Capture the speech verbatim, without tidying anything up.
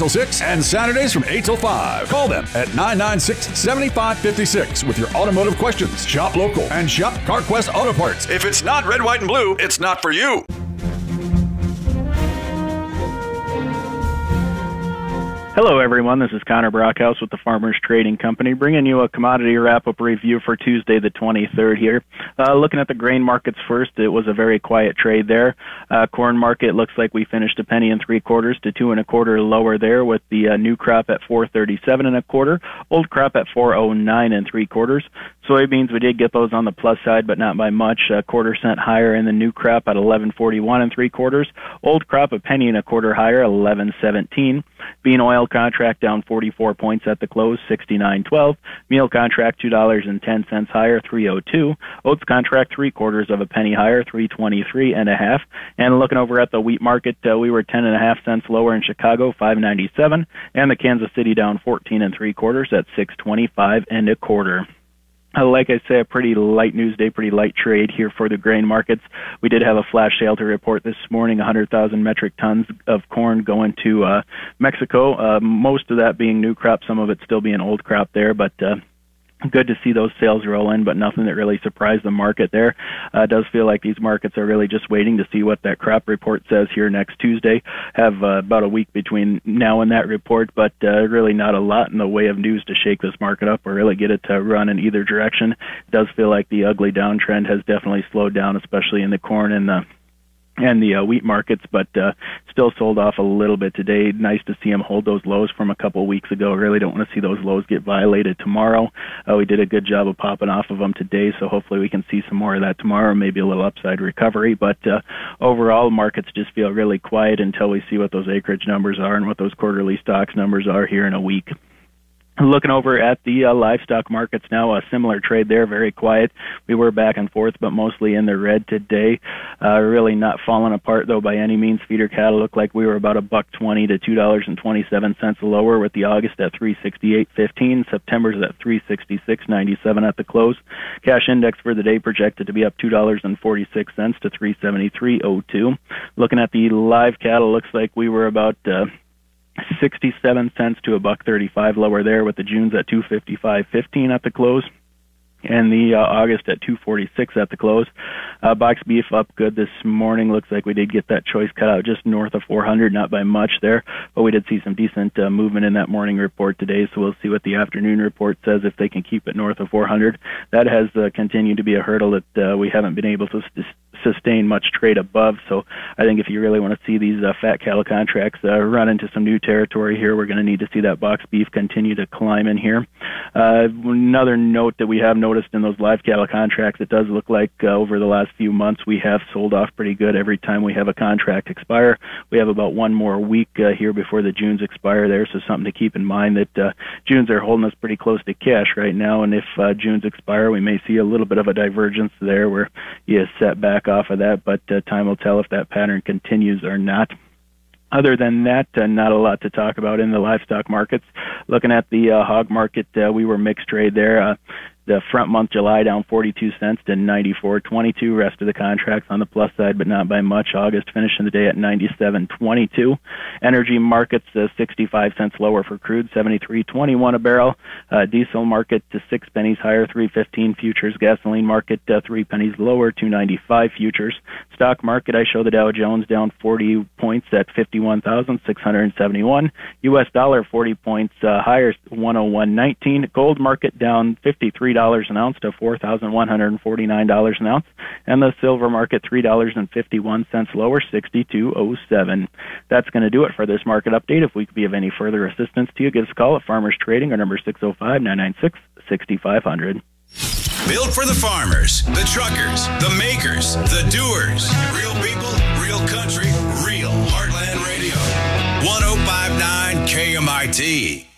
till six and Saturdays from eight till five. Call them at nine nine six, seven five five six with your automotive questions. Shop local and shop CarQuest Auto Parts. If it's not red, white, and blue, it's not for you. Hello, everyone. This is Connor Brockhouse with the Farmers Trading Company, bringing you a commodity wrap-up review for Tuesday the twenty-third here. Uh, looking at the grain markets first, it was a very quiet trade there. Uh, corn market looks like we finished a penny and three quarters to two and a quarter lower there, with the uh, new crop at four thirty-seven and a quarter, old crop at four oh nine and three quarters. Soybeans, we did get those on the plus side, but not by much. A quarter cent higher in the new crop at eleven forty-one and three quarters. Old crop a penny and a quarter higher, eleven seventeen. Bean oil contract down forty-four points at the close, sixty-nine twelve. Meal contract two dollars and ten cents higher, three oh two. Oats contract three quarters of a penny higher, three twenty-three and a half. And looking over at the wheat market, uh, we were ten and a half cents lower in Chicago, five ninety-seven, and the Kansas City down fourteen and three quarters at six twenty-five and a quarter. Uh, like I say, a pretty light news day, pretty light trade here for the grain markets. We did have a flash sale to report this morning, one hundred thousand metric tons of corn going to uh, Mexico, uh, most of that being new crop, some of it still being old crop there, but uh, good to see those sales roll in, but nothing that really surprised the market there. Uh, it does feel like these markets are really just waiting to see what that crop report says here next Tuesday. Have uh, about a week between now and that report, but uh, really not a lot in the way of news to shake this market up or really get it to run in either direction. It does feel like the ugly downtrend has definitely slowed down, especially in the corn and the and the uh, wheat markets, but uh, still sold off a little bit today. Nice to see them hold those lows from a couple of weeks ago. Really don't want to see those lows get violated tomorrow. Uh, we did a good job of popping off of them today, so hopefully we can see some more of that tomorrow, maybe a little upside recovery. But uh, overall, markets just feel really quiet until we see what those acreage numbers are and what those quarterly stocks numbers are here in a week. Looking over at the uh, livestock markets now, a similar trade there, very quiet. We were back and forth, but mostly in the red today. Uh, really not falling apart, though, by any means. Feeder cattle looked like we were about a buck twenty to two dollars and twenty-seven cents lower, with the August at three sixty-eight fifteen, September's at three sixty-six ninety-seven at the close. Cash index for the day projected to be up two dollars and forty-six cents to three seventy-three oh two. Looking at the live cattle, looks like we were about Uh, sixty-seven cents to a buck thirty-five lower there, with the Junes at two fifty-five fifteen at the close, and the uh, August at two forty-six at the close. Uh, box beef up good this morning. Looks like we did get that choice cut out just north of four hundred, not by much there, but we did see some decent uh, movement in that morning report today, so we'll see what the afternoon report says if they can keep it north of four hundred. That has uh, continued to be a hurdle that uh, we haven't been able to st- sustain much trade above, so I think if you really want to see these uh, fat cattle contracts uh, run into some new territory here, we're going to need to see that box beef continue to climb in here. Uh, another note that we have noticed in those live cattle contracts, it does look like uh, over the last few months we have sold off pretty good every time we have a contract expire. We have about one more week uh, here before the Junes expire there, so something to keep in mind that uh, Junes are holding us pretty close to cash right now, and if uh, Junes expire, we may see a little bit of a divergence there where you set back off of that, but uh, time will tell if that pattern continues or not. Other than that, uh, not a lot to talk about in the livestock markets. Looking at the uh, hog market, uh, we were mixed trade there. Uh, The front month, July, down forty-two cents to ninety-four twenty-two. Rest of the contracts on the plus side, but not by much. August finishing the day at ninety-seven twenty-two. Energy markets, uh, sixty-five cents lower for crude, seventy-three twenty-one a barrel. Uh, diesel market to six pennies higher, three fifteen futures. Gasoline market, uh, three pennies lower, two ninety-five futures. Stock market, I show the Dow Jones down forty points at fifty-one thousand six hundred seventy-one. U S dollar forty points uh, higher, one oh one nineteen. Gold market down fifty-three dollars an ounce to four thousand one hundred forty-nine dollars an ounce, and the silver market three dollars and fifty-one cents lower, sixty-two oh seven. That's going to do it for this market update. If we could be of any further assistance to you, give us a call at Farmers Trading. Our number is six oh five, nine nine six, six five zero zero. Built for the farmers, the truckers, the makers, the doers. Real people, real country, real Heartland Radio. one oh five point nine K M I T.